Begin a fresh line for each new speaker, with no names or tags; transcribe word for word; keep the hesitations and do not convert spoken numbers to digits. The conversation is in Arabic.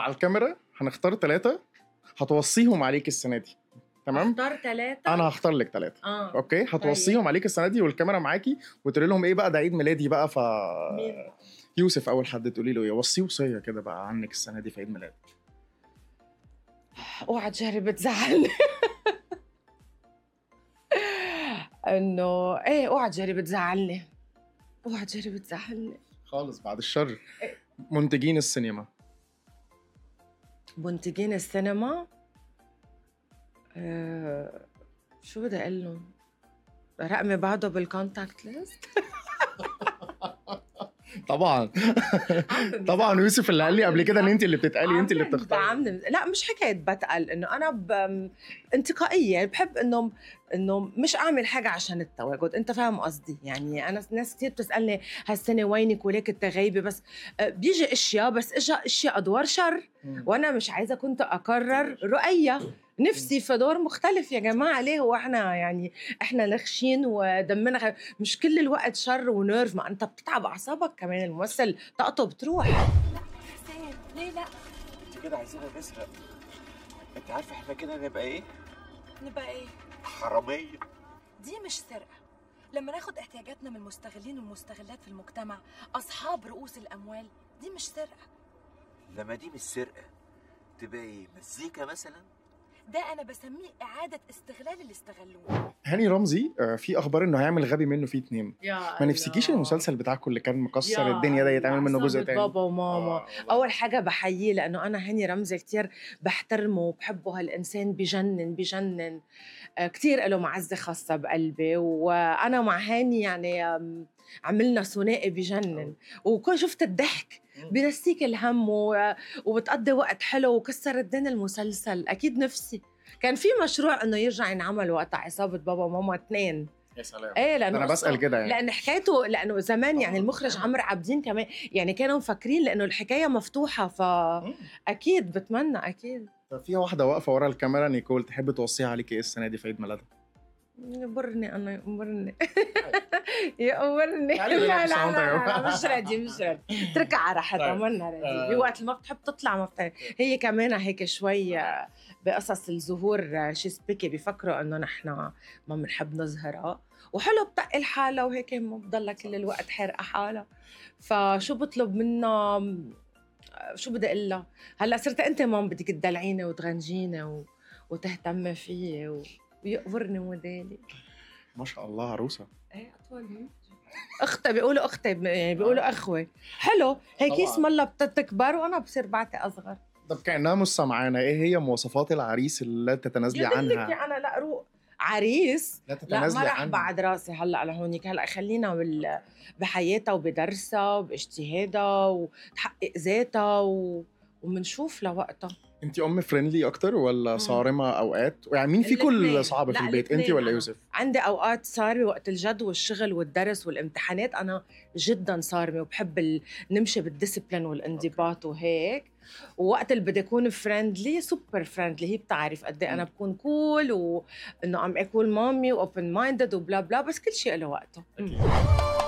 على الكاميرا هنختار ثلاثة هتوصيهم عليك السنة دي. تمام؟
اختار ثلاثة.
أنا هختار لك ثلاثة.
اه
أوكي؟ هتوصيهم عليك السنة دي والكاميرا معاكي وتقولي لهم إيه بقى، ده عيد ميلادي بقى. ف
مين؟
يوسف أول حد تقولي له إيه، وصيه وصية كده بقى عنك السنة دي في عيد ميلادك.
اوعى تجرب تزعلني. انه ايه اوعى تجرب تزعلني، اوعى تجرب تزعلني
خالص بعد الشر. منتجين السينما.
منتجين السينما. أه... شو بدي اقول لهم؟ رقمي بعده بالكونتاكت ليست.
طبعا طبعا يوسف اللي قال لي قبل كده ان انت اللي بتتقالي، انت اللي بتختاري.
لا مش حكايه بتقل، انه انا ب... انتقائيه، بحب انه انه مش اعمل حاجه عشان التواجد، انت فاهم قصدي؟ يعني انا ناس كثير بتسالني هالسنه وينك وليك انت غايبه، بس بيجي اشياء، بس اجى اشياء ادوار شر وانا مش عايزه كنت اكرر رؤيه نفسي في دور مختلف. يا جماعه ليه هو احنا يعني احنا نخشين ودمنا خ... مش كل الوقت شر ونيرف، ما انت بتتعب اعصابك كمان، الممثل طاقته بتروح.
لا حسين ليه لا؟
انت كده عايزينها نسرق. انت عارفه احنا كده نبقى ايه؟
نبقى ايه؟
حراميه.
دي مش سرقه، لما ناخد احتياجاتنا من المستغلين والمستغلات في المجتمع، اصحاب رؤوس الاموال، دي مش سرقه.
لما دي مش سرقه تبقى ايه؟ مزيكا مثلا؟
ده انا بسميه اعاده استغلال اللي استغلوه.
هاني رمزي في اخبار انه هيعمل غبي منه فيه اتنين. ما نفسكيش المسلسل بتاعكم اللي كان مكسر الدنيا ده يتعمل منه جزء تاني؟
بابا وماما. آه اول حاجه بحييه لانه انا هاني رمزي كتير بحترمه وبحبه، هالانسان بجنن بجنن آه كتير له معزه خاصه بقلبي، وانا مع هاني يعني عملنا ثنائي بجنن، وكل شفت الضحك بنسيك الهم وبتقضي وقت حلو وكسر الدنيا المسلسل. اكيد نفسي كان في مشروع انه يرجع ينعمل وقت عصابه بابا وماما اثنين.
يا سلام.
ايه لانه
انا بسال كده يعني
لان حكايته، لانه زمان يعني المخرج عمرو عابدين كمان يعني كانوا مفكرين لانه الحكايه مفتوحه، فاكيد بتمنى اكيد.
في واحده واقفه ورا الكاميرا، نيكول، تحب توصيها عليكي ايه السنه دي في عيد ميلادها؟
يقبرني انا يقبرني يقبرني. لا لا لا, لا مش راضي مش راضي اتركها على راحتها، منا راضي بوقت ما بتحب تطلع ما بتعرف. هي كمان هيك شوي بقصص الظهور شيسبيكي بيفكروا انه نحن ما بنحب نظهرها، وحلو بتقل حالها وهيك ما بضلها كل الوقت حارقه حالها. فشو بطلب منها؟ شو بدي اقول لها؟ هلا صرت انت مام بدك تدلعيني وتغنجيني و... وتهتمي فيي و... ويقبرني موديلي.
ما شاء الله عروسه.
ايه اطول هيك اختي، بيقولوا اختي يعني بيقولوا اخوه. حلو هيك اسم الله بتكبر وانا بصير بعتي اصغر.
طب كأنها مش سمعانه، ايه هي مواصفات العريس اللي تتنازلي عنها؟
يا انا لا روق عريس
لا تتنازلي
لا ما
عنها.
رح بعد راسي هلا لهونيك، هلا خلينا بال... بحياتها وبدرسها وباجتهادها وتحقق ذاتها و... ومنشوف لوقتها.
انت ام فريندلي اكتر ولا صارمه اوقات؟ يعني مين فيكم اللي صعب في البيت، انت ولا يوسف؟
عندي اوقات صارمه وقت الجد والشغل والدرس والامتحانات، انا جدا صارمه وبحب ال... نمشي بالديسيبلين والانضباط وهيك. ووقت اللي بدي اكون فريندلي سوبر فريندلي، هي بتعرف قد ايه انا بكون كول وانه ام اكول مامي واوبن مايندد وبلا بلا، بس كل شيء له وقته.